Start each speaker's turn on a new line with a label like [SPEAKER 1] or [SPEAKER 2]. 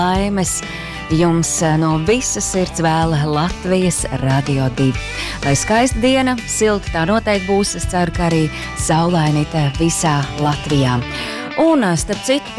[SPEAKER 1] laimes jums no visas sirds vēla Latvijas Radio 2. Lai skaista diena, silta tā noteikti būs, es ceru, ka arī saulainita visā Latvijā. Un starp citu,